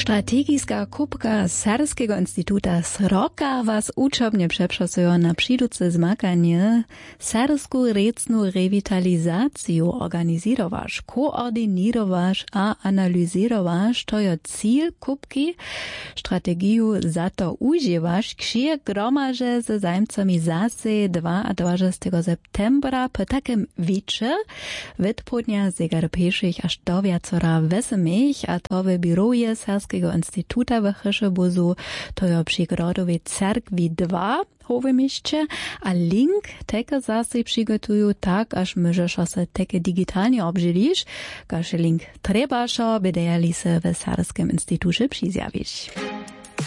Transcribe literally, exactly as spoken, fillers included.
Strategijska kupka Serbskiego Instituta Sroka was učobnie przeprasują na przyjduce zmakanie serbsku recnu rewitalizację organizować, koordynować a analizować. To jest cel kupki. Strategię za to używać, księ gromarze ze zajmcami zase dwudziestego septembra po takim wicze wytpudnia zegar pieszych aż do wiecora wesemich, a to w biuruje Serbskiego Instituta w Chyszybuzu, to jest przy Grodowej Cerkwi dwa w mieście, a link teke zase przygotują tak, aż możesz się teke digitalnie obżylisz, każ link trebasz, by dejali se w Serbskim Instytucie przyzjawić.